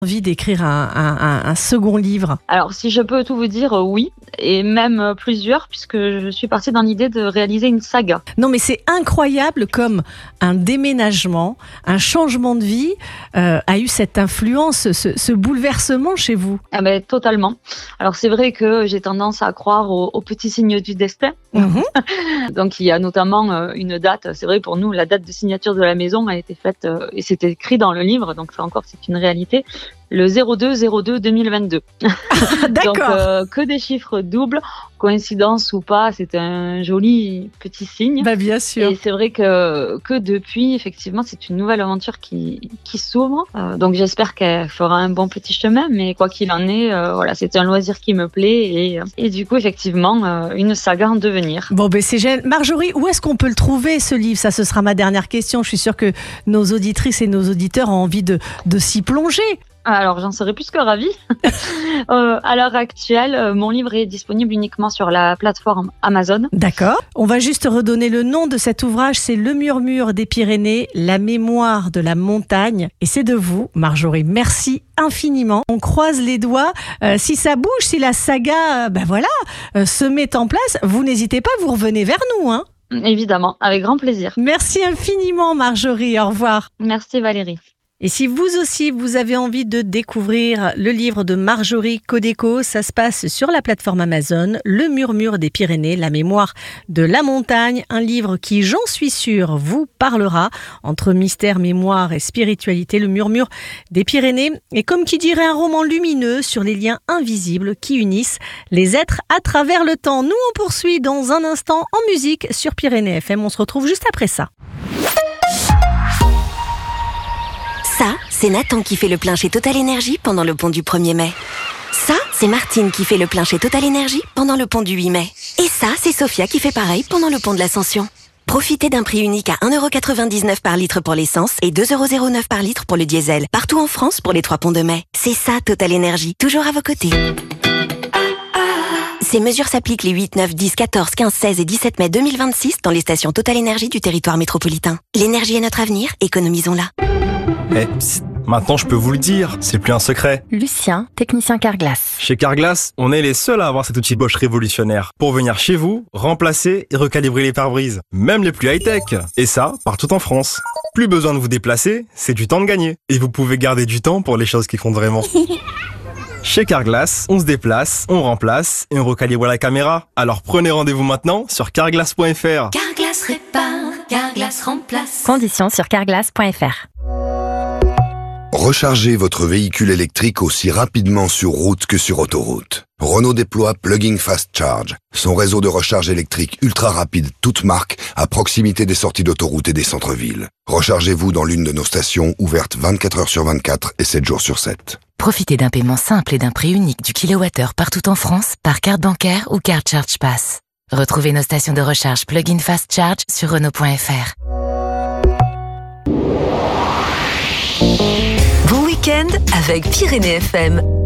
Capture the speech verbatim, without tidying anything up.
envie d'écrire un, un, un, un second livre? Alors, si je peux tout vous dire, euh, oui, et même euh, plusieurs, puisque je suis partie dans l'idée de réaliser une saga. Non, mais c'est incroyable comme un déménagement, un changement de vie euh, a eu cette influence, ce, ce bouleversement chez vous. Ah ben, totalement. Alors, c'est vrai que j'ai tendance à croire aux, aux petits signes du destin. Mmh. Donc, il y a notamment euh, une date. C'est vrai, pour nous, la date de signature de la maison a été faite, euh, et c'est écrit dans le livre, donc ça encore, c'est une réalité. Le zéro deux zéro deux deux mille vingt-deux. D'accord. Donc, euh, que des chiffres doubles, coïncidence ou pas, c'est un joli petit signe. Bah, bien sûr. Et c'est vrai que, que depuis, effectivement, c'est une nouvelle aventure qui, qui s'ouvre. Euh, donc, j'espère qu'elle fera un bon petit chemin, mais quoi qu'il en est, euh, voilà, c'est un loisir qui me plaît et, et du coup, effectivement, euh, une saga en devenir. Bon, ben c'est génial. Marjorie, où est-ce qu'on peut le trouver, ce livre? Ça, ce sera ma dernière question. Je suis sûre que nos auditrices et nos auditeurs ont envie de, de s'y plonger. Alors, j'en serais plus que ravie. euh, à l'heure actuelle, euh, mon livre est disponible uniquement sur la plateforme Amazon. D'accord. On va juste redonner le nom de cet ouvrage. C'est Le Murmure des Pyrénées, la mémoire de la montagne. Et c'est de vous, Marjorie. Merci infiniment. On croise les doigts. Euh, si ça bouge, si la saga, euh, ben voilà, euh, se met en place, vous n'hésitez pas, vous revenez vers nous, hein. Évidemment, avec grand plaisir. Merci infiniment, Marjorie. Au revoir. Merci Valérie. Et si vous aussi, vous avez envie de découvrir le livre de Marjorie Codeco, ça se passe sur la plateforme Amazon, Le Murmure des Pyrénées, la mémoire de la montagne, un livre qui, j'en suis sûre, vous parlera. Entre mystère, mémoire et spiritualité, Le Murmure des Pyrénées est comme qui dirait un roman lumineux sur les liens invisibles qui unissent les êtres à travers le temps. Nous, on poursuit dans un instant en musique sur Pyrénées F M. On se retrouve juste après ça. Ça, c'est Nathan qui fait le plein chez Total Énergie pendant le pont du premier mai. Ça, c'est Martine qui fait le plein chez Total Énergie pendant le pont du huit mai. Et ça, c'est Sophia qui fait pareil pendant le pont de l'Ascension. Profitez d'un prix unique à un euro quatre-vingt-dix-neuf par litre pour l'essence et deux euros zéro neuf par litre pour le diesel. Partout en France pour les trois ponts de mai. C'est ça, Total Énergie, toujours à vos côtés. Ces mesures s'appliquent les huit, neuf, dix, quatorze, quinze, seize et dix-sept mai deux mille vingt-six dans les stations Total Énergie du territoire métropolitain. L'énergie est notre avenir, économisons-la. Eh, psst, maintenant je peux vous le dire, c'est plus un secret. Lucien, technicien Carglass. Chez Carglass, on est les seuls à avoir cet outil Bosch révolutionnaire pour venir chez vous, remplacer et recalibrer les pare-brises, même les plus high-tech. Et ça, partout en France. Plus besoin de vous déplacer, c'est du temps de gagner. Et vous pouvez garder du temps pour les choses qui comptent vraiment. Chez Carglass, on se déplace, on remplace et on recalibre la caméra. Alors prenez rendez-vous maintenant sur carglass point f r. Carglass répare, Carglass remplace. Conditions sur carglass point f r. Rechargez votre véhicule électrique aussi rapidement sur route que sur autoroute. Renault déploie Plug-in Fast Charge, son réseau de recharge électrique ultra rapide toute marque à proximité des sorties d'autoroute et des centres-villes. Rechargez-vous dans l'une de nos stations ouvertes vingt-quatre heures sur vingt-quatre et sept jours sur sept. Profitez d'un paiement simple et d'un prix unique du kilowattheure partout en France par carte bancaire ou carte Charge Pass. Retrouvez nos stations de recharge Plug-in Fast Charge sur Renault point f r. Bon week-end avec Pyrénées F M.